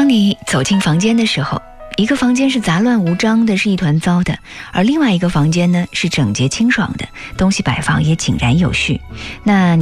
当你走进房间的时候，一个房间是杂乱无章的，是一团糟的，而另外一个房间呢是整洁清爽的，东西摆放也井然有序。那